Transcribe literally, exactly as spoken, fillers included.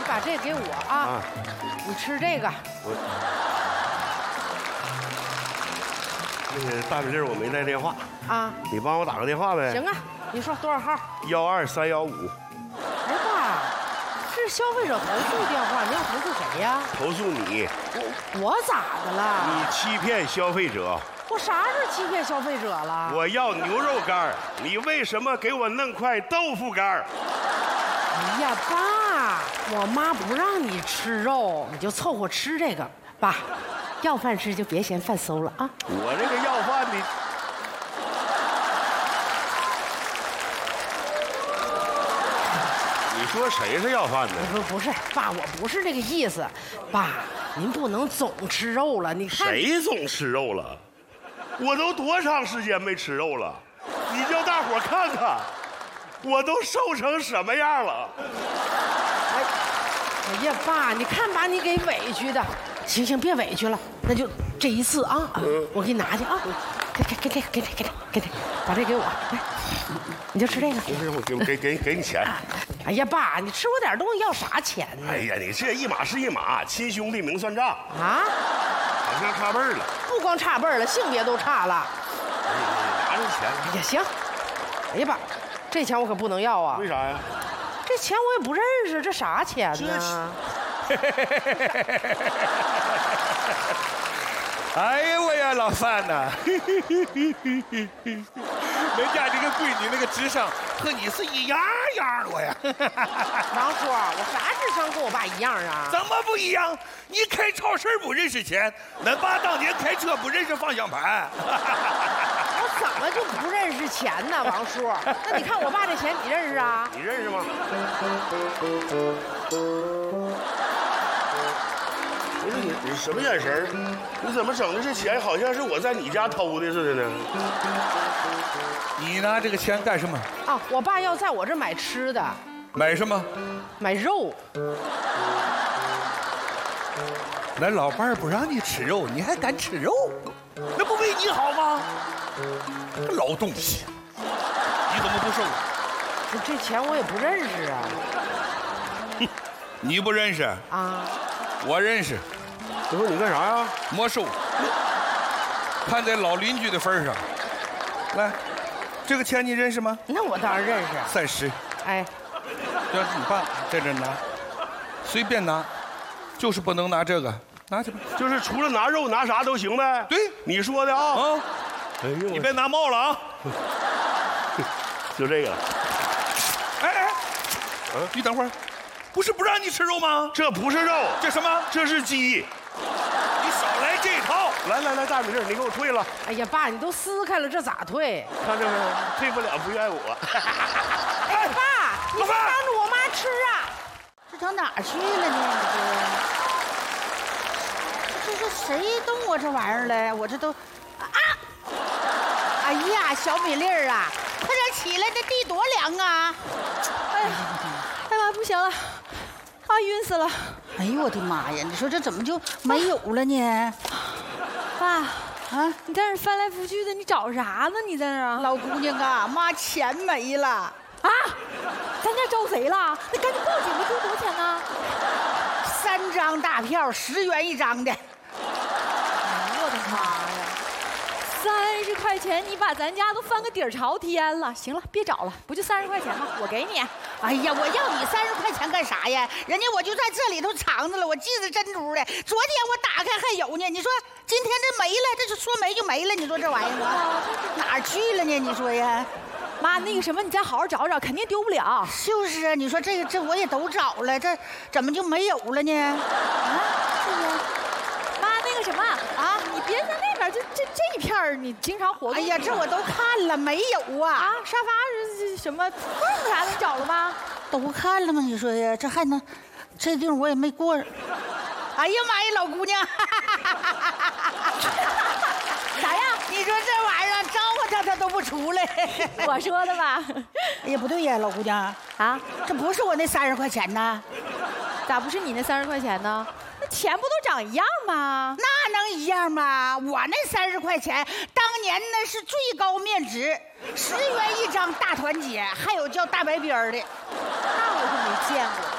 你把这给我啊，啊你吃这个。我那个大米粒我没带电话啊， 你帮我打个电话呗。 行啊，你说多少号？ 幺二三幺五。 哎爸，这是消费者投诉电话，你要投诉谁呀？ 投诉你。 我我咋的了？ 你欺骗消费者。 我啥是欺骗消费者了？ 我要牛肉干，你为什么给我弄块豆腐干？ 哎呀，爸，我妈不让你吃肉，你就凑合吃这个。爸，要饭吃就别嫌饭馊了啊！ 我这个要饭的，你说谁是要饭的？ 不不是，爸，我不是这个意思。爸，您不能总吃肉了，你看谁总吃肉了？我都多长时间没吃肉了？你叫大伙看看，我都瘦成什么样了？ 哎，哎呀，爸，你看把你给委屈的。行行，别委屈了，那就这一次啊，嗯、我给你拿去啊，给给给给给给给给给，把这给我，来，你就吃这个。 不是，我给给给给你钱。 哎呀，爸，你吃我点东西要啥钱呢？ 哎呀，你这一码是一码，亲兄弟明算账啊， 好像差辈儿了。 不光差辈儿了，性别都差了。 哎呀，拿着钱。 哎呀，行。哎呀，爸，这钱我可不能要啊。 为啥呀？ 这钱我也不认识，这啥钱呢？ 哎呀我呀，老范呐，人家这个闺女那个智商和你是一样样的呀。 王叔，我啥智商跟我爸一样啊？ 怎么不一样？你开超市不认识钱，恁爸当年开车不认识方向盘。 我怎么就不认识钱呢，王叔？那你看我爸这钱，你认识啊？ 你认识吗？不是你，你什么眼神？你怎么整的？这钱好像是我在你家偷的似的呢。 你拿这个钱干什么？ 啊，我爸要在我这买吃的。 买什么？ 买肉。 那老伴儿不让你吃肉，你还敢吃肉？那不为你好吗？老东西，你怎么不收？ 这钱我也不认识啊。 你不认识啊？ 我认识。 我说你干啥呀？ 没收。看在老邻居的份上，来，这个钱你认识吗？ 那我当然认识。 三十。 哎， 这是你爸在这拿，随便拿，就是不能拿这个，拿去吧。 就是除了拿肉拿啥都行呗。 对， 你说的啊。 啊。 哎呦， 你别拿冒了啊。 就这个。 哎哎，嗯，你等会儿。不是不让你吃肉吗？ 这不是肉， 这什么？ 这是鸡。 你少来这套！ 来来来，大米粒，你给我退了。 哎呀，爸，你都撕开了，这咋退？ 看这没有？退不了，不怨我。 哎，爸，你别当着我妈吃啊！ 这上哪儿去了呢？这这是谁动我这玩意儿了？我这都啊！哎呀，小米粒儿啊，快点起来，这地多凉啊！ 哎呀！哎妈，不行了，啊，晕死了！ 哎呦我的妈呀！你说这怎么就没有了呢？ 爸啊，你在这翻来覆去的，你找啥呢？你在那儿？ 老姑娘啊，妈钱没了啊！ 咱家招贼了？那赶紧报警吧！这多少钱呢？ 三张大票，十元一张的。哎我的妈呀！三十块钱，你把咱家都翻个底儿朝天了。行了，别找了，不就三十块钱吗？我给你。 哎呀，我要你三十块钱干啥呀？人家我就在这里头藏着了，我记着珍珠的。昨天我打开还有呢，你说今天这没了，这就说没就没了。你说这玩意儿啊，哪儿去了呢？你说呀， 妈，那个什么，你再好好找找，肯定丢不了。 就是啊，你说这个这我也都找了，这怎么就没有了呢？啊， 是呀。妈，那个什么啊，你别在那边，这这这一片儿你经常活动。 哎呀，这我都看了，没有啊。 啊，沙发是什么凳啥的，你找了吗？ 都看了吗？你说呀，这还能，这地方我也没过。哎呀妈呀，老姑娘， 啥呀？ 你说这玩意儿招呼他他都不出来。 我说的吧？ 哎呀，不对呀，老姑娘啊， 这不是我那三十块钱呢？ 咋不是你那三十块钱呢？那钱不都长一样吗？ 那能一样吗？我那三十块钱当年那是最高面值，十元一张大团结，还有叫大白边的。 那我可没见过。